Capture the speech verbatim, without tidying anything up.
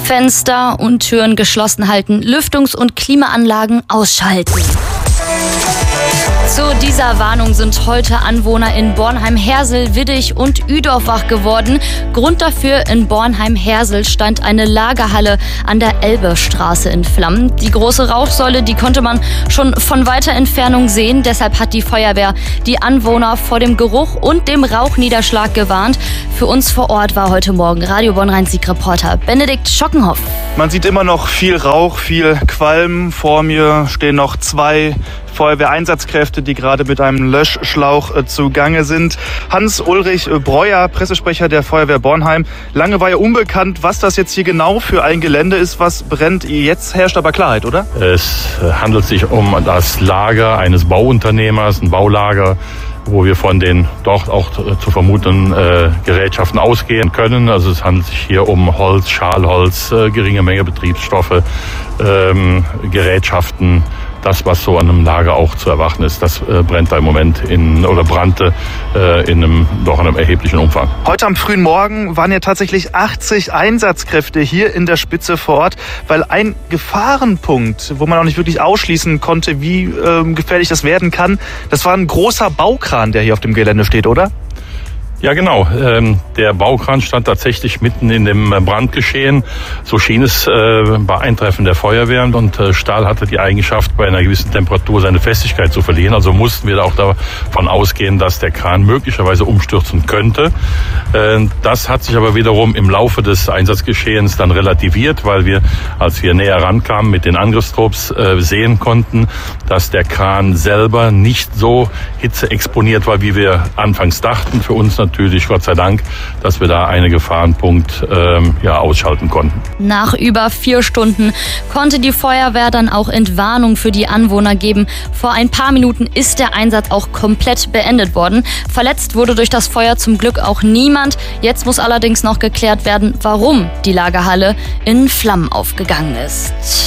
Fenster und Türen geschlossen halten, Lüftungs- und Klimaanlagen ausschalten. Zu dieser Warnung sind heute Anwohner in Bornheim-Hersel, Widdich und Üdorf wach geworden. Grund dafür: in Bornheim-Hersel stand eine Lagerhalle an der Elbestraße in Flammen. Die große Rauchsäule, die konnte man schon von weiter Entfernung sehen. Deshalb hat die Feuerwehr die Anwohner vor dem Geruch und dem Rauchniederschlag gewarnt. Für uns vor Ort war heute Morgen Radio Bonn-Rhein-Sieg-Reporter Benedikt Schockenhoff. Man sieht immer noch viel Rauch, viel Qualm. Vor mir stehen noch zwei Feuerwehreinsatzkräfte, die gerade mit einem Löschschlauch äh, zugange sind. Hans-Ulrich Breuer, Pressesprecher der Feuerwehr Bornheim. Lange war ja unbekannt, was das jetzt hier genau für ein Gelände ist, was brennt. Jetzt herrscht aber Klarheit, oder? Es handelt sich um das Lager eines Bauunternehmers, ein Baulager, wo wir von den dort auch zu vermutenden äh, Gerätschaften ausgehen können. Also es handelt sich hier um Holz, Schalholz, äh, geringe Menge Betriebsstoffe, ähm, Gerätschaften. Das, was so an einem Lager auch zu erwarten ist, das äh, brennt da im Moment in oder brannte äh, in einem doch einem erheblichen Umfang. Heute am frühen Morgen waren ja tatsächlich achtzig Einsatzkräfte hier in der Spitze vor Ort, weil ein Gefahrenpunkt, wo man auch nicht wirklich ausschließen konnte, wie ähm, gefährlich das werden kann, das war ein großer Baukran, der hier auf dem Gelände steht, oder? Ja, genau. Ähm, der Baukran stand tatsächlich mitten in dem Brandgeschehen. So schien es äh, bei Eintreffen der Feuerwehr. Und äh, Stahl hatte die Eigenschaft, bei einer gewissen Temperatur seine Festigkeit zu verlieren. Also mussten wir da auch davon ausgehen, dass der Kran möglicherweise umstürzen könnte. Äh, das hat sich aber wiederum im Laufe des Einsatzgeschehens dann relativiert, weil wir, als wir näher rankamen mit den Angriffstrupps, äh, sehen konnten, dass der Kran selber nicht so hitzeexponiert war, wie wir anfangs dachten. Für uns natürlich, Gott sei Dank, dass wir da einen Gefahrenpunkt ähm, ja, ausschalten konnten. Nach über vier Stunden konnte die Feuerwehr dann auch Entwarnung für die Anwohner geben. Vor ein paar Minuten ist der Einsatz auch komplett beendet worden. Verletzt wurde durch das Feuer zum Glück auch niemand. Jetzt muss allerdings noch geklärt werden, warum die Lagerhalle in Flammen aufgegangen ist.